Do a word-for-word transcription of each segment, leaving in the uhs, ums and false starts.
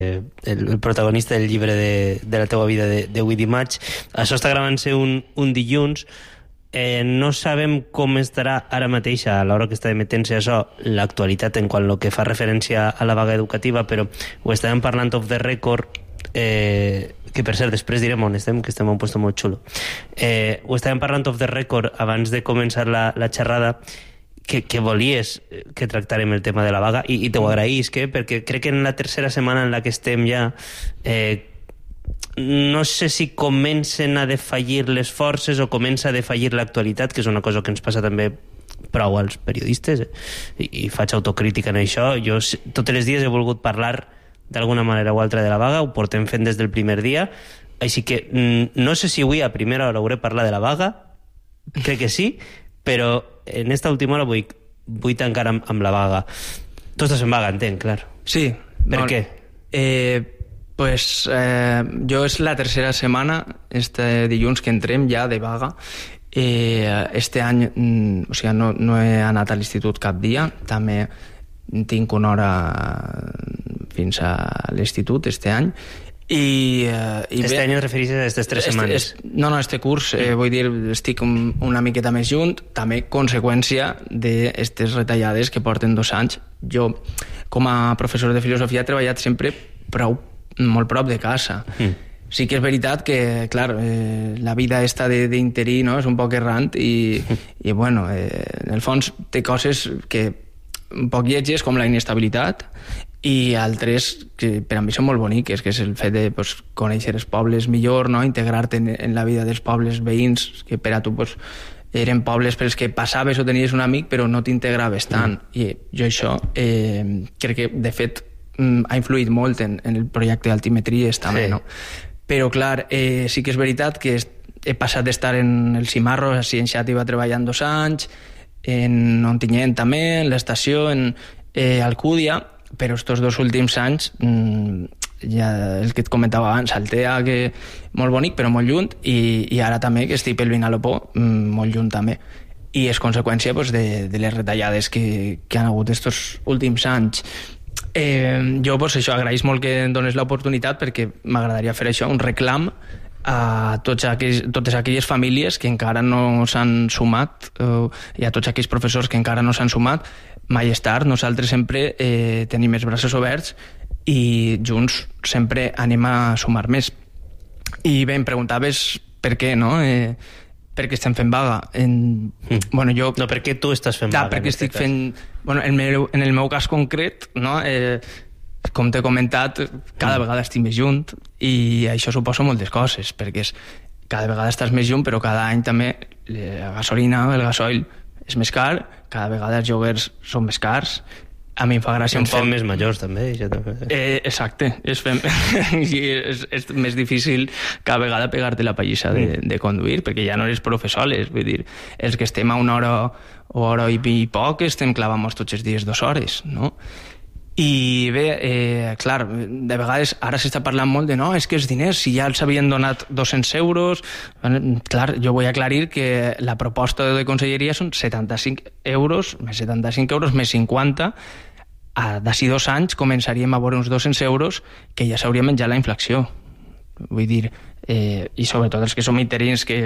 el, el protagonista del llibre de, de la teua vida de, de Widi Maig. Això està gravant-se un, un dilluns. Eh, no sabem com estarà ara mateix, a l'hora que està emetent-se això, l'actualitat en quant al que fa referència a la vaga educativa, però ho estàvem parlant off the record, eh, que per cert després direm on estem, que estem a un lloc molt xulo. Eh, ho estàvem parlant off the record abans de començar la, la xerrada, que, que volies que tractàrem el tema de la vaga, i, i t'ho agraïsc, eh, perquè crec que en la tercera setmana en la que estem ja, eh, no sé si comencen a defallir les forces o comença a defallir l'actualitat, que és una cosa que ens passa també prou als periodistes, eh? I, i faig autocrítica en això. Jo tots els dies he volgut parlar d'alguna manera o altra de la vaga, ho portem fent des del primer dia, així que no sé si avui a primera hora hauré parlat de la vaga, crec que sí, però en esta última hora vull, vull tancar amb, amb la vaga. Tu estàs en vaga, entenc, clar. Sí. Per no, què? Eh... Pues eh, jo és la tercera setmana, este dilluns que entrem ja de vaga. Eh, este any, mm, o sigui, no, no he anat a l'institut cap dia, també tinc una hora fins a l'institut este any. I, eh, i este bé, any et refereixes a aquestes tres este, setmanes? Este, no, no, este curs, eh, vull dir, estic un, una miqueta més junt, també conseqüència d'aquestes retallades que porten dos anys. Jo, com a professor de filosofia, he treballat sempre prou molt prop de casa. Mm. Sí que és veritat que, clar, eh, la vida esta d'interí, no?, és un poc errant i, mm. i bueno, eh, en el fons té coses que un poc lletges, com la inestabilitat, i altres que per a mi són molt boniques, que és el fet de pues, conèixer els pobles millor, no?, integrar-te en, en la vida dels pobles veïns, que per a tu pues, eren pobles pels que passaves o tenies un amic però no t'integraves tant. Mm. I jo això eh, crec que, de fet, ha influït molt en, en el projecte d'altimetries també, sí. No? Però clar, eh, sí que és veritat que he passat d'estar en el Cimarro, a Cienciat iva treballant dos anys, en Ontinyent també, en l'estació, en eh, Alcúdia, però estos dos últims anys, mmm, ja el que et comentava abans, Altea, que molt bonic però molt lluny, i, i ara també que estic pel Vinalopó, mmm, molt lluny també. I és conseqüència pues, de, de les retallades que, que han hagut estos últims anys. Eh, jo pues, això agraïs molt que em dones l'oportunitat, perquè m'agradaria fer això, un reclam a tots aquells, totes aquelles famílies que encara no s'han sumat, eh, i a tots aquells professors que encara no s'han sumat. Mai és tard, nosaltres sempre eh, tenim els braços oberts i junts sempre anem a sumar més. I bé, em preguntaves per què, no? Eh, perquè estem fent vaga. En, mm. bueno, jo, no, per què tu estàs fent clar, vaga? Perquè estic fent... Bueno, en, meu, en el meu cas concret, no? Eh, com t'he comentat, cada mm. vegada estic més junt i això suposa moltes coses, perquè és, cada vegada estàs més junt, però cada any també la gasolina, el gasoil és més car, cada vegada els lloguers són més cars. A mi em fa gràcia un poc... Ens fem més majors, també. Això també. Eh, exacte. És, fem... és, és més difícil cada vegada pegar-te la pallissa de, de conduir, perquè ja no eres professoles. Vull dir, els que estem a una hora o hora i poc estem clavant-nos tots els dies dues hores, no? I bé, eh, clar, de vegades ara s'està parlant molt de no, és que els diners, si ja els havien donat dos-cents euros, clar, jo vull aclarir que la proposta de conselleria són setanta-cinc euros, més setanta-cinc euros, més cinquanta, d'ací dos anys començaríem a veure uns dos-cents euros que ja s'hauria menjat la inflació. Vull dir, eh, i sobretot els que som interins, que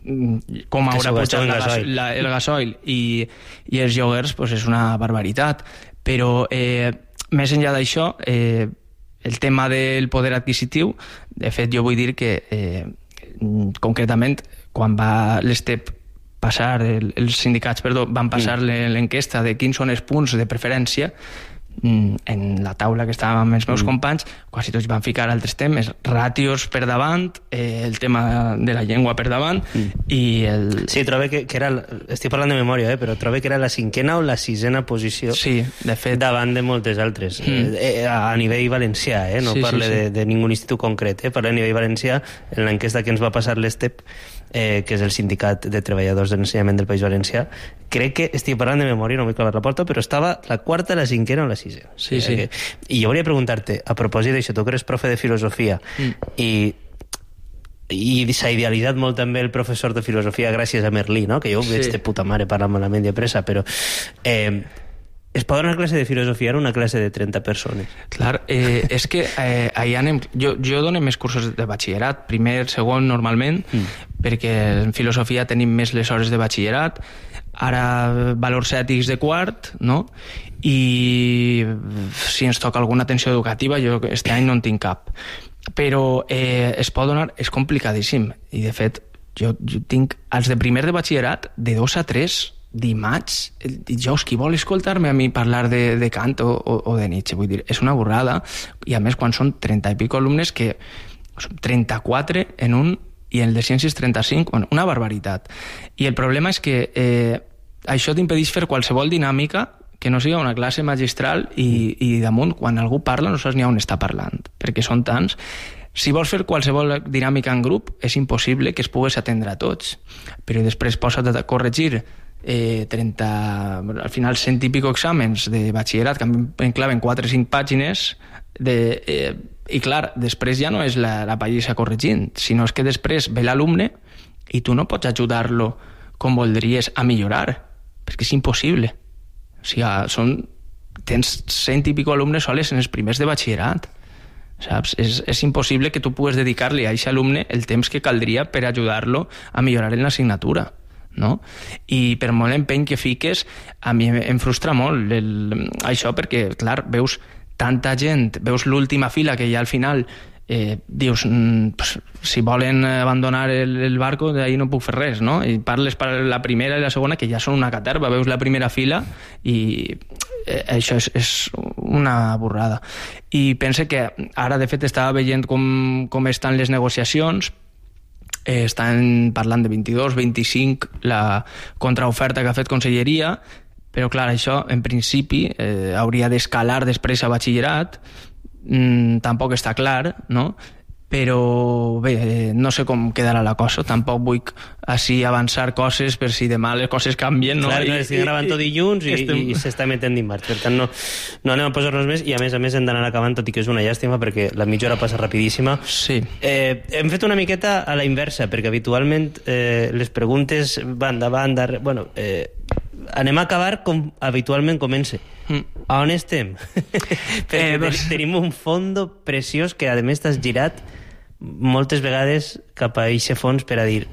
com haurà pujat el gasoil, la, el gasoil i, i els lloguers, pues és una barbaritat. Però eh, més enllà d'això, eh, el tema del poder adquisitiu, de fet jo vull dir que eh, concretament quan va l'Estep passar, el, els sindicats perdó, van passar mm. l'enquesta de quins són els punts de preferència, en la taula que estàvem amb els meus mm. companys, quasi tots van ficar altres temes, ràtios per davant, eh, el tema de la llengua per davant, mm. i el... Sí, trobo que, que era, estic parlant de memòria, eh, però trobo que era la cinquena o la sisena posició, sí, de fet, davant de moltes altres, mm. eh, a nivell valencià, eh, no sí, parle sí, sí. De, de ningú institut concret, eh, parle a nivell valencià, en l'enquesta que ens va passar l'Estep, eh, que és el sindicat de treballadors de l'ensenyament del País Valencià, crec que estic parlant de memòria, no vull clavar la porta, però estava la quarta, la cinquena o la sisena. Sí, sí. Que... I jo volia preguntar-te, a propòsit d'això, tu que eres profe de filosofia, mm. i i s'ha idealitzat molt també el professor de filosofia gràcies a Merlí, no? Que jo ho veig sí. de puta mare parlant malament de pressa, però eh, es pot donar classe de filosofia en una classe de trenta persones. Clar, eh, és que eh, ahí anem... Jo, jo dono més cursos de batxillerat, primer, segon, normalment, mm. perquè en filosofia tenim més les hores de batxillerat, ara valors ètics de quart, no? I si ens toca alguna atenció educativa, jo este any no en tinc cap. Però eh, es pot donar... És complicadíssim. I, de fet, jo, jo tinc els de primer de batxillerat de dos a tres dimarts, dijous, qui vol escoltar-me a mi parlar de, de Kant o, o, o de Nietzsche? Vull dir, és una borrada, i a més quan són trenta i pico alumnes, que són trenta-quatre en un i el de ciències trenta-cinc, bueno, una barbaritat. I el problema és que eh, això t'impedeix fer qualsevol dinàmica que no sigui una classe magistral i, i damunt, quan algú parla no saps ni on està parlant, perquè són tants. Si vols fer qualsevol dinàmica en grup, és impossible que es pugues atendre a tots, però després posa't a corregir eh, trenta, al final cent i pico exàmens de batxillerat que em claven quatre o cinc pàgines de, eh, i clar, després ja no és la, la pallissa corregint, sinó és que després ve l'alumne i tu no pots ajudar-lo com voldries a millorar, perquè és impossible. O sigui, són, tens cent i pico alumnes soles en els primers de batxillerat, saps? És, és impossible que tu pugues dedicar-li a aquest alumne el temps que caldria per ajudar-lo a millorar en l'assignatura, no? I per molt empeny que fiques, a mi em frustra molt el, això, perquè, clar, veus tanta gent, veus l'última fila que hi ha al final, eh, dius, pues, si volen abandonar el, el barco, d'ahí no puc fer res, no? I parles per la primera i la segona, que ja són una caterva, veus la primera fila i eh, això és, és una borrada. I pense que ara, de fet, estava veient com, com estan les negociacions. Eh, estan parlant de vint-i-dos, vint-i-cinc la contraoferta que ha fet Conselleria, però clar, això en principi eh, hauria d'escalar després a batxillerat, mm, tampoc està clar, no? Però bé, eh, no sé com quedarà la cosa, tampoc vull així avançar coses per si demà les coses canvien, no? Clar, I, estic gravant tot dilluns i, estem... i s'està metent dimarts, per tant no, no anem a posar-nos més, i a més a més hem d'anar acabant, tot i que és una llàstima perquè la mitja hora passa rapidíssima. Sí. Eh, hem fet una miqueta a la inversa, perquè habitualment eh, les preguntes van davant, darrere... Bueno, eh, anem a acabar com habitualment comença. Mm. A on estem? Perquè eh, pues... tenim un fondo preciós que a més t'has girat moltes vegades cap a eixe fons per a dir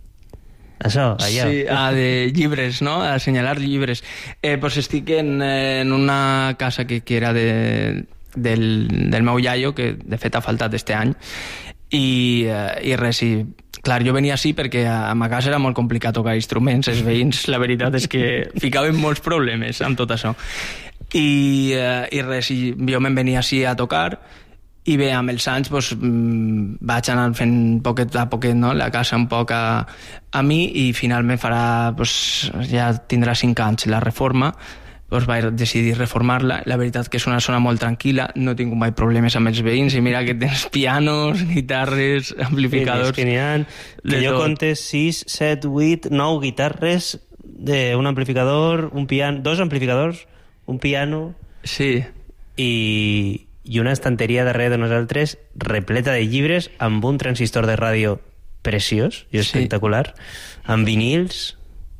això, allà. Sí, ah, de llibres, no? A assenyalar llibres. Eh, pues estic en, en una casa que, que era de, del, del meu iaio, que de fet ha faltat este any, i, eh, i res, i clar, jo venia així perquè a, a ma casa era molt complicat tocar instruments, els veïns, la veritat és que ficaven molts problemes amb tot això. I, eh, i res, i jo me'n venia així a tocar, i bé, amb els anys pues, mmm, vaig anar fent poquet a poquet, no? La casa un poc a, a mi, i finalment farà, pues, ja tindrà cinc anys la reforma, pues vaig decidir reformar-la. La veritat que és una zona molt tranquil·la, no he tingut mai problemes amb els veïns, i mira que tens pianos, guitarres, amplificadors... Sí, que n'hi ha, que jo conté sis, set, vuit, nou guitarres, de un amplificador, un piano, dos amplificadors, un piano... Sí. I... i una estanteria darrere de nosaltres repleta de llibres amb un transistor de ràdio preciós i espectacular, sí. Amb vinils,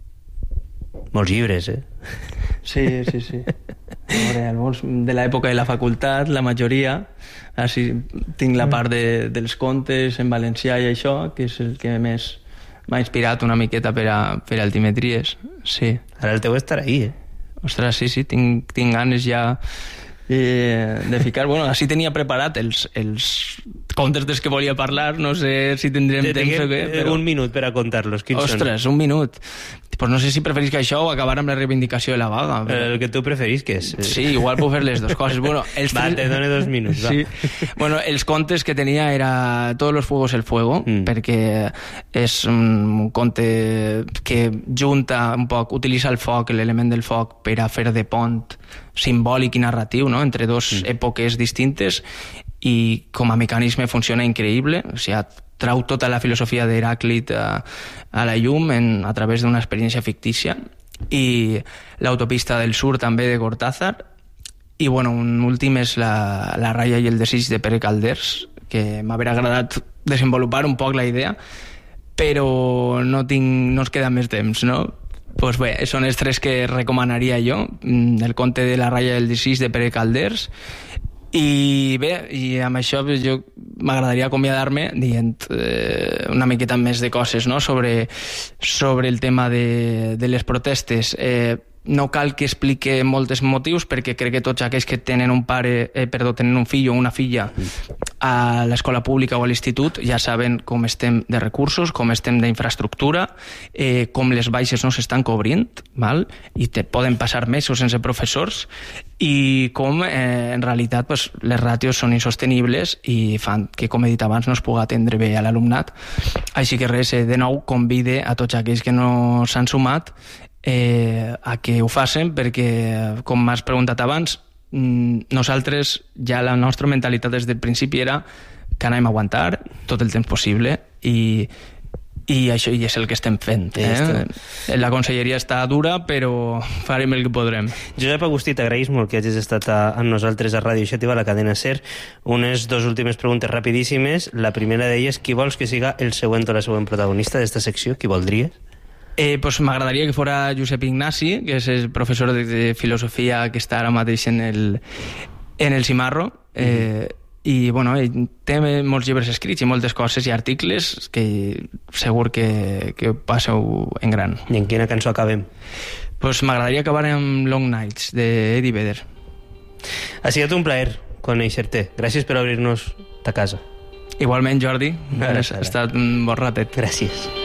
molts llibres, eh? Sí, sí, sí. Veure, alguns de l'època de la facultat, la majoria, així tinc la part de, dels contes en valencià i això, que és el que més m'ha inspirat una miqueta per a fer altimetries, sí. Ara el teu estarà ahí, eh? Ostres, sí, sí, tinc, tinc ganes ja eh, de ficar... Bueno, així tenia preparat els, els contes dels que volia parlar, no sé si tindrem de, temps o què, però... Un minut per a contar-los, quins Ostres, són? Ostres, un minut. Pues no sé si preferís que això o acabar amb la reivindicació de la vaga. Però... El que tu preferís que és... Sí, igual puc fer les dues coses. Bueno, els va, te dono dos minuts, va. Sí. Bueno, els contes que tenia era Todos los fuegos el fuego, mm. perquè és un conte que junta un poc, utilitza el foc, l'element del foc, per a fer de pont simbòlic i narratiu, no?, entre dos mm. èpoques distintes, i com a mecanisme funciona increïble. O sigui, trau tota la filosofia d'Heràclit a, a la llum en, a través d'una experiència fictícia, i l'autopista del sur també de Cortázar, i bueno, un últim és la, la raya i el desig de Pere Calders, que m'hauria agradat desenvolupar un poc la idea, però no tinc, no es queda més temps, no? pues bé, són els tres que recomanaria jo. El conte de la ratlla del sis de Pere Calders. I bé, i amb això jo m'agradaria acomiadar-me dient eh, una miqueta més de coses, no? sobre, sobre el tema de, de les protestes. Eh, no cal que explique molts motius, perquè crec que tots aquells que tenen un pare, eh, perdó, tenen un fill o una filla a l'escola pública o a l'institut ja saben com estem de recursos, com estem d'infraestructura, eh, com les baixes no s'estan cobrint, val? I te poden passar mesos sense professors, i com eh, en realitat pues, les ràtios són insostenibles i fan que, com he dit abans, no es pugui atendre bé a l'alumnat. Així que res, eh, de nou convide a tots aquells que no s'han sumat eh, a que ho facin, perquè, com m'has preguntat abans, nosaltres ja la nostra mentalitat des del principi era que anem a aguantar tot el temps possible, i i això i és el que estem fent. Eh? La conselleria està dura, però farem el que podrem. Josep Agustí, t'agraïs molt que hagis estat a, amb nosaltres a Ràdio Xàtiva, a la cadena SER. Unes dues últimes preguntes rapidíssimes. La primera d'elles, qui vols que siga el següent o la següent protagonista d'esta secció? Qui voldries? Eh, pues m'agradaria que fora Josep Ignasi, que és el professor de, de filosofia que està ara mateix en el, en el Cimarro. Eh, mm-hmm. I bueno, té molts llibres escrits i moltes coses i articles que segur que, que passeu en gran. I en quina cançó acabem? Pues m'agradaria acabar amb Long Nights, d'Eddie Vedder. Ha sigut un plaer conèixer-te. Gràcies per obrir-nos ta casa. Igualment, Jordi. Ha estat un bon ratet. Gràcies.